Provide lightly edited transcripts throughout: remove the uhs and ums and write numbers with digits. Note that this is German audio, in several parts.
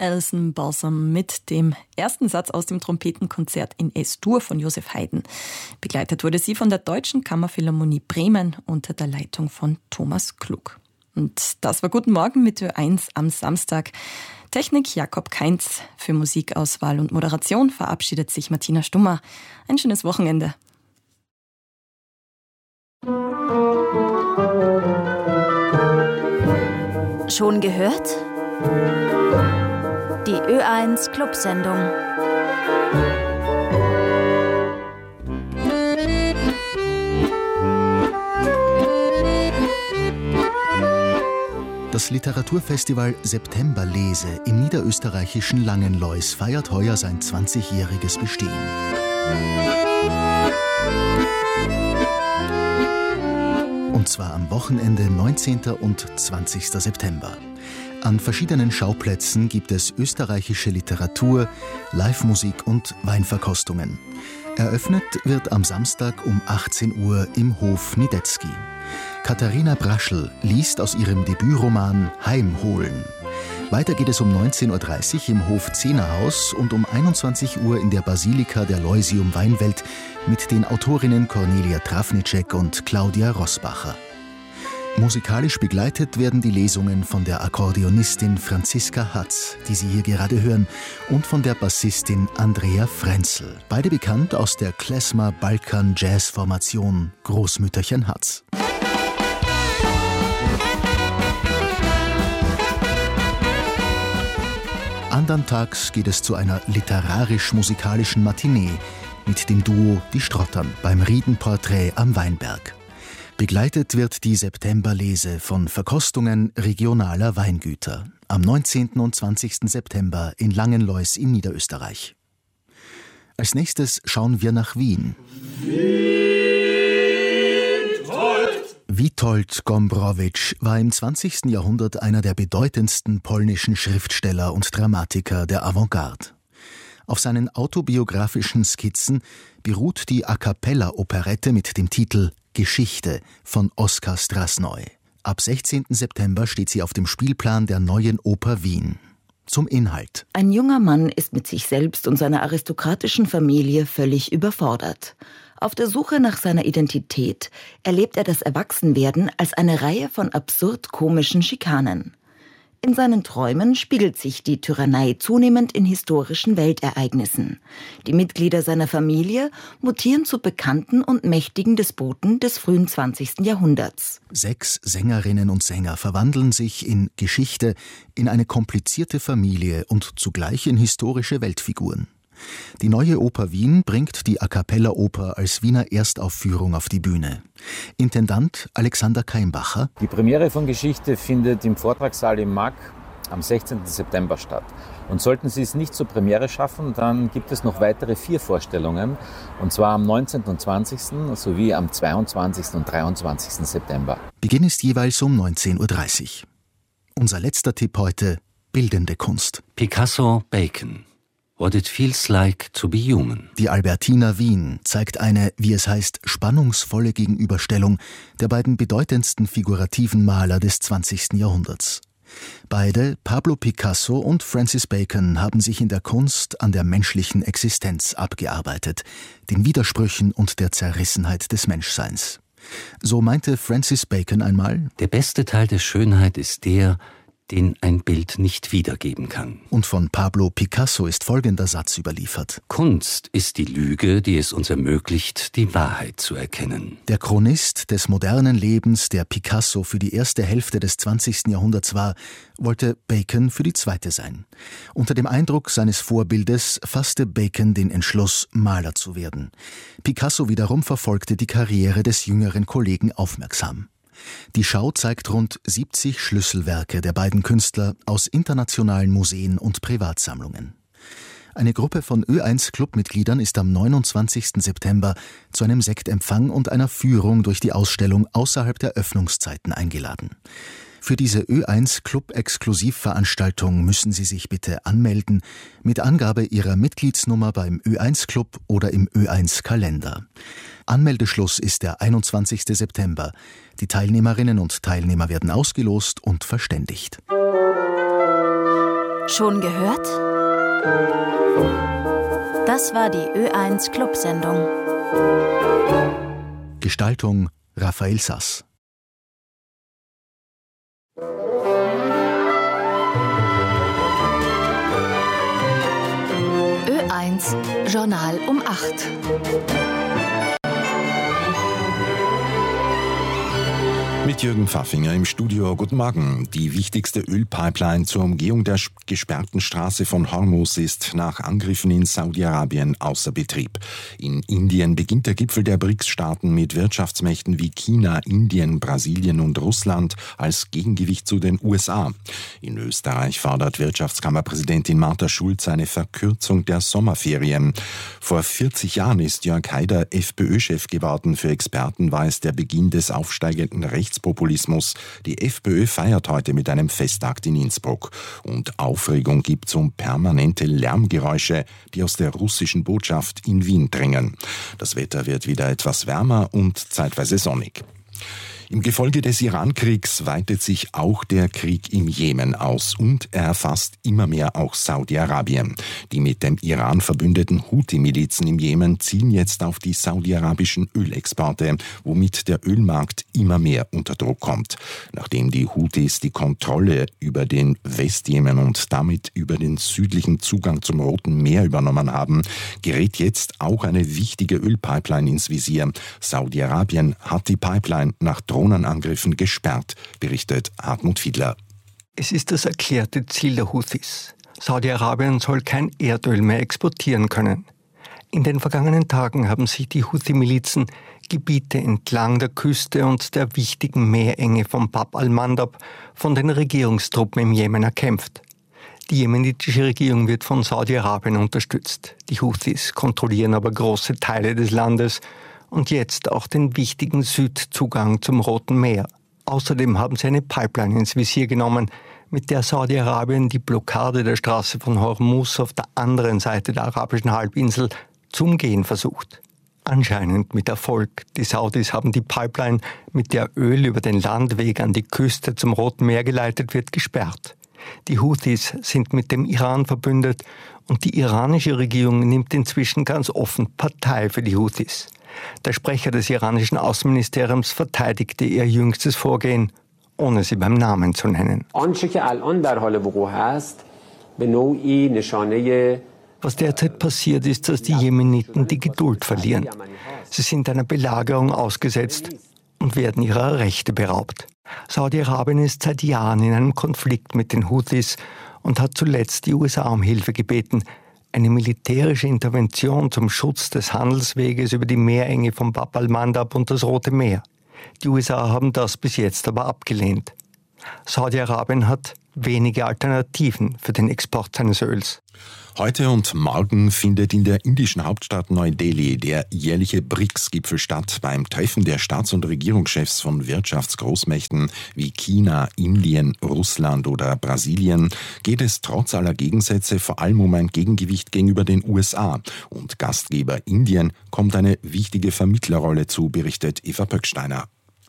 Alison Balsam mit dem ersten Satz aus dem Trompetenkonzert in S-Dur von Josef Haydn. Begleitet wurde sie von der Deutschen Kammerphilharmonie Bremen unter der Leitung von Thomas Klug. Und das war Guten Morgen mit Ö1 am Samstag. Technik Jakob Kainz. Für Musikauswahl und Moderation verabschiedet sich Martina Stummer. Ein schönes Wochenende. Schon gehört? Die Ö1 Clubsendung. Das Literaturfestival Septemberlese im niederösterreichischen Langenlois feiert heuer sein 20-jähriges Bestehen. Und zwar am Wochenende 19. und 20. September. An verschiedenen Schauplätzen gibt es österreichische Literatur, Live-Musik und Weinverkostungen. Eröffnet wird am Samstag um 18 Uhr im Hof Niedetzky. Katharina Braschl liest aus ihrem Debütroman Heimholen. Weiter geht es um 19.30 Uhr im Hof Zehnerhaus und um 21 Uhr in der Basilika der Leusium Weinwelt mit den Autorinnen Cornelia Trafnicek und Claudia Rossbacher. Musikalisch begleitet werden die Lesungen von der Akkordeonistin Franziska Hatz, die Sie hier gerade hören, und von der Bassistin Andrea Frenzel, beide bekannt aus der Klezmer-Balkan-Jazz-Formation Großmütterchen Hatz. Andern Tags geht es zu einer literarisch-musikalischen Matinee mit dem Duo Die Strottern beim Riedenporträt am Weinberg. Begleitet wird die Septemberlese von Verkostungen regionaler Weingüter am 19. und 20. September in Langenlois in Niederösterreich. Als nächstes schauen wir nach Wien. Witold Gombrowicz war im 20. Jahrhundert einer der bedeutendsten polnischen Schriftsteller und Dramatiker der Avantgarde. Auf seinen autobiografischen Skizzen beruht die A-cappella-Operette mit dem Titel Geschichte von Oskar Strasnoy. Ab 16. September steht sie auf dem Spielplan der Neuen Oper Wien. Zum Inhalt. Ein junger Mann ist mit sich selbst und seiner aristokratischen Familie völlig überfordert. Auf der Suche nach seiner Identität erlebt er das Erwachsenwerden als eine Reihe von absurd komischen Schikanen. In seinen Träumen spiegelt sich die Tyrannei zunehmend in historischen Weltereignissen. Die Mitglieder seiner Familie mutieren zu bekannten und mächtigen Despoten des frühen 20. Jahrhunderts. 6 Sängerinnen und Sänger verwandeln sich in Geschichte in eine komplizierte Familie und zugleich in historische Weltfiguren. Die Neue Oper Wien bringt die A-cappella-Oper als Wiener Erstaufführung auf die Bühne. Intendant Alexander Keimbacher. Die Premiere von Geschichte findet im Vortragssaal im MAG am 16. September statt. Und sollten Sie es nicht zur Premiere schaffen, dann gibt es noch weitere 4 Vorstellungen, und zwar am 19. und 20. sowie am 22. und 23. September. Beginn ist jeweils um 19.30 Uhr. Unser letzter Tipp heute: bildende Kunst. Picasso, Bacon. What it feels like to be human. Die Albertina Wien zeigt eine, wie es heißt, spannungsvolle Gegenüberstellung der beiden bedeutendsten figurativen Maler des 20. Jahrhunderts. Beide, Pablo Picasso und Francis Bacon, haben sich in der Kunst an der menschlichen Existenz abgearbeitet, den Widersprüchen und der Zerrissenheit des Menschseins. So meinte Francis Bacon einmal: Der beste Teil der Schönheit ist der, den ein Bild nicht wiedergeben kann. Und von Pablo Picasso ist folgender Satz überliefert: Kunst ist die Lüge, die es uns ermöglicht, die Wahrheit zu erkennen. Der Chronist des modernen Lebens, der Picasso für die erste Hälfte des 20. Jahrhunderts war, wollte Bacon für die zweite sein. Unter dem Eindruck seines Vorbildes fasste Bacon den Entschluss, Maler zu werden. Picasso wiederum verfolgte die Karriere des jüngeren Kollegen aufmerksam. Die Schau zeigt rund 70 Schlüsselwerke der beiden Künstler aus internationalen Museen und Privatsammlungen. Eine Gruppe von Ö1-Clubmitgliedern ist am 29. September zu einem Sektempfang und einer Führung durch die Ausstellung außerhalb der Öffnungszeiten eingeladen. Für diese Ö1-Club-Exklusivveranstaltung müssen Sie sich bitte anmelden mit Angabe Ihrer Mitgliedsnummer beim Ö1-Club oder im Ö1-Kalender. Anmeldeschluss ist der 21. September. Die Teilnehmerinnen und Teilnehmer werden ausgelost und verständigt. Schon gehört? Das war die Ö1 Clubsendung. Gestaltung Raphael Sass. Ö1 Journal um 8. Mit Jürgen Pfaffinger im Studio. Guten Morgen. Die wichtigste Ölpipeline zur Umgehung der gesperrten Straße von Hormuz ist nach Angriffen in Saudi-Arabien außer Betrieb. In Indien beginnt der Gipfel der BRICS-Staaten mit Wirtschaftsmächten wie China, Indien, Brasilien und Russland als Gegengewicht zu den USA. In Österreich fordert Wirtschaftskammerpräsidentin Martha Schulz eine Verkürzung der Sommerferien. Vor 40 Jahren ist Jörg Haider FPÖ-Chef geworden. Für Experten war es der Beginn des aufsteigenden Rechtspopulismus. Die FPÖ feiert heute mit einem Festakt in Innsbruck. Und Aufregung gibt's um permanente Lärmgeräusche, die aus der russischen Botschaft in Wien dringen. Das Wetter wird wieder etwas wärmer und zeitweise sonnig. Im Gefolge des Iran-Kriegs weitet sich auch der Krieg im Jemen aus und er erfasst immer mehr auch Saudi-Arabien. Die mit dem Iran verbündeten Houthi-Milizen im Jemen zielen jetzt auf die saudi-arabischen Ölexporte, womit der Ölmarkt immer mehr unter Druck kommt. Nachdem die Houthis die Kontrolle über den Westjemen und damit über den südlichen Zugang zum Roten Meer übernommen haben, gerät jetzt auch eine wichtige Ölpipeline ins Visier. Saudi-Arabien hat die Pipeline nach Drohnenangriffen gesperrt, berichtet Hartmut Fiedler. Es ist das erklärte Ziel der Houthis. Saudi-Arabien soll kein Erdöl mehr exportieren können. In den vergangenen Tagen haben sich die Houthi-Milizen Gebiete entlang der Küste und der wichtigen Meerenge von Bab al-Mandab von den Regierungstruppen im Jemen erkämpft. Die jemenitische Regierung wird von Saudi-Arabien unterstützt. Die Houthis kontrollieren aber große Teile des Landes und jetzt auch den wichtigen Südzugang zum Roten Meer. Außerdem haben sie eine Pipeline ins Visier genommen, mit der Saudi-Arabien die Blockade der Straße von Hormuz auf der anderen Seite der arabischen Halbinsel zu umgehen versucht. Anscheinend mit Erfolg. Die Saudis haben die Pipeline, mit der Öl über den Landweg an die Küste zum Roten Meer geleitet wird, gesperrt. Die Houthis sind mit dem Iran verbündet und die iranische Regierung nimmt inzwischen ganz offen Partei für die Houthis. Der Sprecher des iranischen Außenministeriums verteidigte ihr jüngstes Vorgehen, ohne sie beim Namen zu nennen. Was derzeit passiert, ist, dass die Jemeniten die Geduld verlieren. Sie sind einer Belagerung ausgesetzt und werden ihrer Rechte beraubt. Saudi-Arabien ist seit Jahren in einem Konflikt mit den Houthis und hat zuletzt die USA um Hilfe gebeten. Eine militärische Intervention zum Schutz des Handelsweges über die Meerenge von Bab al-Mandab und das Rote Meer. Die USA haben das bis jetzt aber abgelehnt. Saudi-Arabien hat wenige Alternativen für den Export seines Öls. Heute und morgen findet in der indischen Hauptstadt Neu-Delhi der jährliche BRICS-Gipfel statt. Beim Treffen der Staats- und Regierungschefs von Wirtschaftsgroßmächten wie China, Indien, Russland oder Brasilien geht es trotz aller Gegensätze vor allem um ein Gegengewicht gegenüber den USA. Und Gastgeber Indien kommt eine wichtige Vermittlerrolle zu, berichtet Eva Pöcksteiner.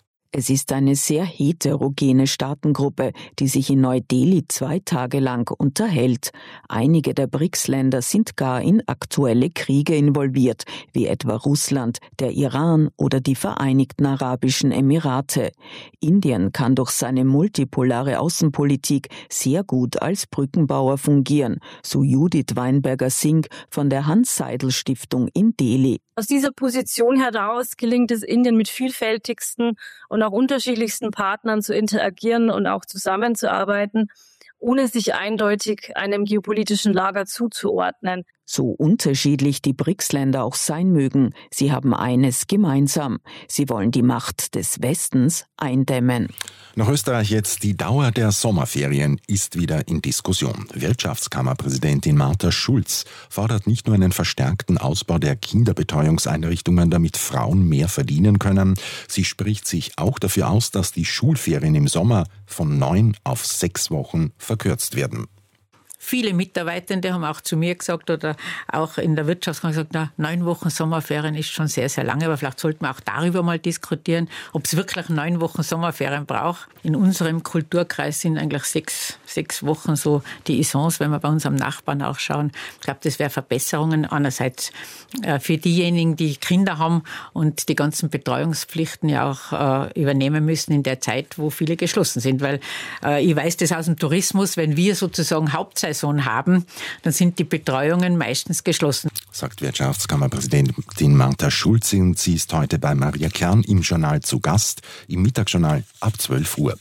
Es ist eine sehr heterogene Staatengruppe, die sich in Neu-Delhi 2 Tage lang unterhält. Einige der BRICS-Länder sind gar in aktuelle Kriege involviert, wie etwa Russland, der Iran oder die Vereinigten Arabischen Emirate. Indien kann durch seine multipolare Außenpolitik sehr gut als Brückenbauer fungieren, so Judith Weinberger-Singh von der Hans-Seidel-Stiftung in Delhi. Aus dieser Position heraus gelingt es Indien mit vielfältigsten und auch unterschiedlichsten Partnern zu interagieren und auch zusammenzuarbeiten, ohne sich eindeutig einem geopolitischen Lager zuzuordnen. So unterschiedlich die BRICS-Länder auch sein mögen, sie haben eines gemeinsam. Sie wollen die Macht des Westens eindämmen. Nach Österreich jetzt: die Dauer der Sommerferien ist wieder in Diskussion. Wirtschaftskammerpräsidentin Martha Schulz fordert nicht nur einen verstärkten Ausbau der Kinderbetreuungseinrichtungen, damit Frauen mehr verdienen können. Sie spricht sich auch dafür aus, dass die Schulferien im Sommer von 9 auf 6 Wochen verkürzt werden. Viele Mitarbeitende haben auch zu mir gesagt oder auch in der Wirtschaftskammer gesagt, 9 Wochen Sommerferien ist schon sehr, sehr lange, aber vielleicht sollten wir auch darüber mal diskutieren, ob es wirklich 9 Wochen Sommerferien braucht. In unserem Kulturkreis sind eigentlich 6 Wochen so die Essence, wenn wir bei unserem Nachbarn auch schauen. Ich glaube, das wäre Verbesserungen einerseits für diejenigen, die Kinder haben und die ganzen Betreuungspflichten ja auch übernehmen müssen in der Zeit, wo viele geschlossen sind. Weil ich weiß das aus dem Tourismus, wenn wir sozusagen Hauptsaison haben, dann sind die Betreuungen meistens geschlossen. Sagt Wirtschaftskammerpräsidentin Martha Schulze, und sie ist heute bei Maria Kern im Journal zu Gast, im Mittagsjournal ab 12 Uhr.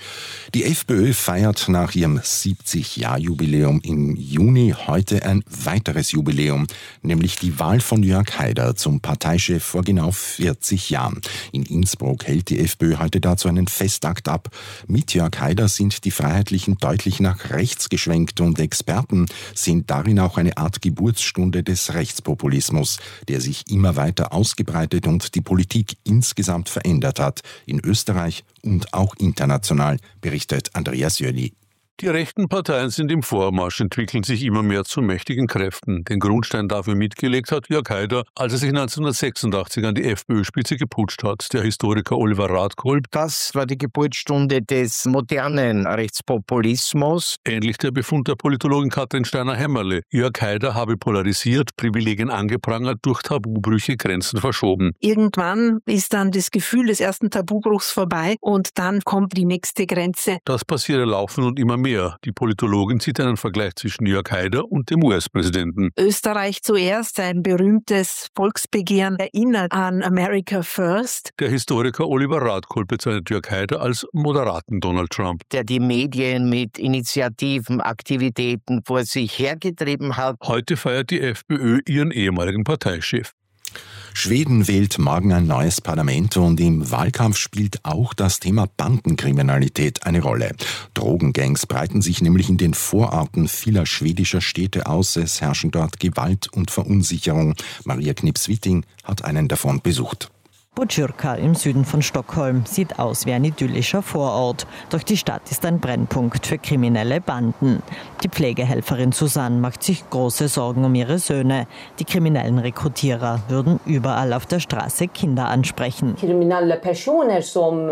Die FPÖ feiert nach ihrem 70-Jahr-Jubiläum im Juni heute ein weiteres Jubiläum, nämlich die Wahl von Jörg Haider zum Parteichef vor genau 40 Jahren. In Innsbruck hält die FPÖ heute dazu einen Festakt ab. Mit Jörg Haider sind die Freiheitlichen deutlich nach rechts geschwenkt und Experten sehen darin auch eine Art Geburtsstunde des Rechtspopulismus, der sich immer weiter ausgebreitet und die Politik insgesamt verändert hat, in Österreich und auch international, berichtet Andreas Jöli. Die rechten Parteien sind im Vormarsch, entwickeln sich immer mehr zu mächtigen Kräften. Den Grundstein dafür mitgelegt hat Jörg Haider, als er sich 1986 an die FPÖ-Spitze geputscht hat. Der Historiker Oliver Radkolb. Das war die Geburtsstunde des modernen Rechtspopulismus. Ähnlich der Befund der Politologin Katrin Steiner-Hämmerle. Jörg Haider habe polarisiert, Privilegien angeprangert, durch Tabubrüche Grenzen verschoben. Irgendwann ist dann das Gefühl des ersten Tabubruchs vorbei und dann kommt die nächste Grenze. Das passiere laufend und immer mehr. Die Politologin zieht einen Vergleich zwischen Jörg Haider und dem US-Präsidenten. Österreich zuerst, ein berühmtes Volksbegehren, erinnert an America First. Der Historiker Oliver Radkolb bezeichnet Jörg Haider als moderaten Donald Trump. Der die Medien mit Initiativen, Aktivitäten vor sich hergetrieben hat. Heute feiert die FPÖ ihren ehemaligen Parteichef. Schweden wählt morgen ein neues Parlament und im Wahlkampf spielt auch das Thema Bandenkriminalität eine Rolle. Drogengangs breiten sich nämlich in den Vororten vieler schwedischer Städte aus. Es herrschen dort Gewalt und Verunsicherung. Maria Knips-Witting hat einen davon besucht. Botkyrka im Süden von Stockholm sieht aus wie ein idyllischer Vorort. Doch die Stadt ist ein Brennpunkt für kriminelle Banden. Die Pflegehelferin Susanne macht sich große Sorgen um ihre Söhne. Die kriminellen Rekrutierer würden überall auf der Straße Kinder ansprechen. Kriminelle Personen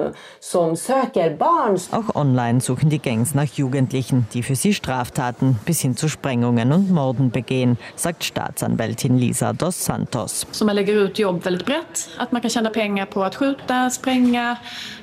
som söker barn. Auch online suchen die Gangs nach Jugendlichen, die für sie Straftaten bis hin zu Sprengungen und Morden begehen, sagt Staatsanwältin Lisa dos Santos. Man lägger ut jobb väldigt brett, att man kan tjäna pengar på att skjuta, spränga,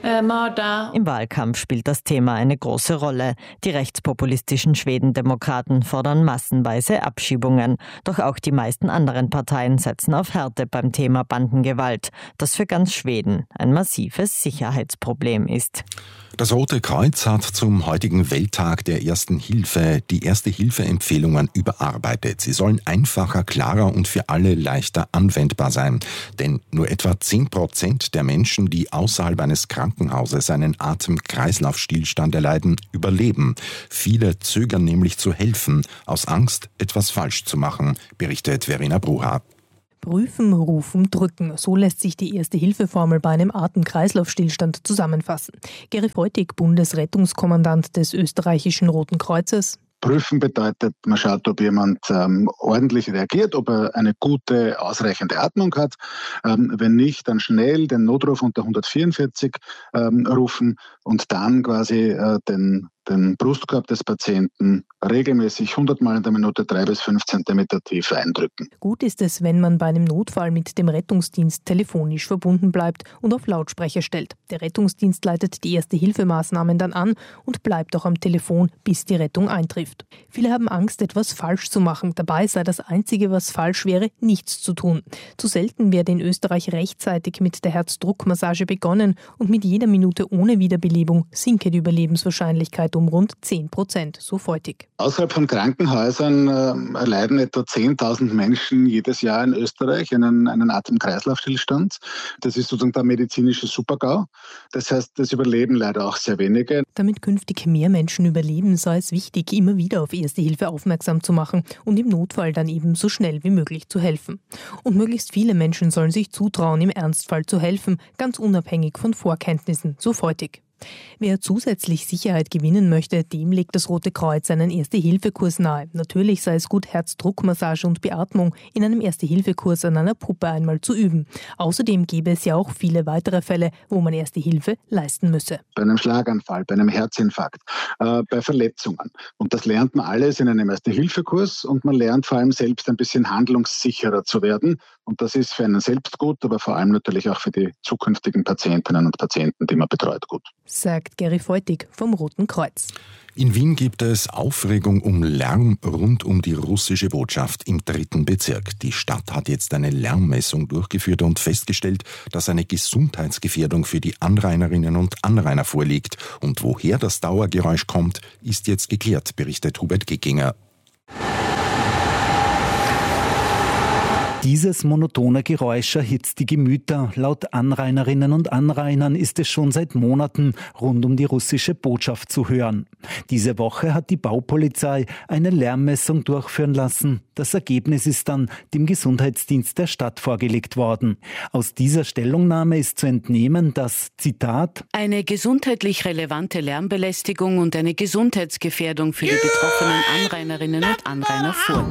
mörda. Im Wahlkampf spielt das Thema eine große Rolle. Die rechtspopulistischen Schwedendemokraten fordern massenweise Abschiebungen. Doch auch die meisten anderen Parteien setzen auf Härte beim Thema Bandengewalt, das für ganz Schweden ein massives Sicherheitsproblem ist. Das Rote Kreuz hat zum heutigen Welttag der Ersten Hilfe die Erste-Hilfe-Empfehlungen überarbeitet. Sie sollen einfacher, klarer und für alle leichter anwendbar sein. Denn nur etwa 10% der Menschen, die außerhalb eines Krankenhauses einen Atem-Kreislauf-Stillstand erleiden, überleben. Viele zögern nämlich zu helfen, aus Angst, etwas falsch zu machen, berichtet Verena Bruha. Prüfen, rufen, drücken. So lässt sich die Erste-Hilfe-Formel bei einem Atem-Kreislauf-Stillstand zusammenfassen. Gary Freutig, Bundesrettungskommandant des österreichischen Roten Kreuzes. Prüfen bedeutet, man schaut, ob jemand ordentlich reagiert, ob er eine gute, ausreichende Atmung hat. Wenn nicht, dann schnell den Notruf unter 144 rufen und dann quasi den Brustkorb des Patienten regelmäßig 100 Mal in der Minute 3 bis 5 Zentimeter tief eindrücken. Gut ist es, wenn man bei einem Notfall mit dem Rettungsdienst telefonisch verbunden bleibt und auf Lautsprecher stellt. Der Rettungsdienst leitet die Erste-Hilfe-Maßnahmen dann an und bleibt auch am Telefon, bis die Rettung eintrifft. Viele haben Angst, etwas falsch zu machen. Dabei sei das Einzige, was falsch wäre, nichts zu tun. Zu selten werde in Österreich rechtzeitig mit der Herzdruckmassage begonnen und mit jeder Minute ohne Wiederbelebung sinke die Überlebenswahrscheinlichkeit um rund 10%, so Freutig. Außerhalb von Krankenhäusern erleiden etwa 10.000 Menschen jedes Jahr in Österreich einen Atem-Kreislauf-Stillstand. Das ist sozusagen der medizinische Super-GAU. Das heißt, das überleben leider auch sehr wenige. Damit künftig mehr Menschen überleben, sei es wichtig, immer wieder auf Erste Hilfe aufmerksam zu machen und im Notfall dann eben so schnell wie möglich zu helfen. Und möglichst viele Menschen sollen sich zutrauen, im Ernstfall zu helfen, ganz unabhängig von Vorkenntnissen, so Freutig. Wer zusätzlich Sicherheit gewinnen möchte, dem legt das Rote Kreuz einen Erste-Hilfe-Kurs nahe. Natürlich sei es gut, Herzdruckmassage und Beatmung in einem Erste-Hilfe-Kurs an einer Puppe einmal zu üben. Außerdem gäbe es ja auch viele weitere Fälle, wo man Erste Hilfe leisten müsse. Bei einem Schlaganfall, bei einem Herzinfarkt, bei Verletzungen. Und das lernt man alles in einem Erste-Hilfe-Kurs und man lernt vor allem selbst ein bisschen handlungssicherer zu werden. Und das ist für einen selbst gut, aber vor allem natürlich auch für die zukünftigen Patientinnen und Patienten, die man betreut, gut. Sagt Gary Feutig vom Roten Kreuz. In Wien gibt es Aufregung um Lärm rund um die russische Botschaft im 3. Bezirk. Die Stadt hat jetzt eine Lärmmessung durchgeführt und festgestellt, dass eine Gesundheitsgefährdung für die Anrainerinnen und Anrainer vorliegt. Und woher das Dauergeräusch kommt, ist jetzt geklärt, berichtet Hubert Gickinger. Dieses monotone Geräusch erhitzt die Gemüter. Laut Anrainerinnen und Anrainern ist es schon seit Monaten rund um die russische Botschaft zu hören. Diese Woche hat die Baupolizei eine Lärmmessung durchführen lassen. Das Ergebnis ist dann dem Gesundheitsdienst der Stadt vorgelegt worden. Aus dieser Stellungnahme ist zu entnehmen, dass, Zitat, eine gesundheitlich relevante Lärmbelästigung und eine Gesundheitsgefährdung für die betroffenen Anrainerinnen und Anrainer vorliegt.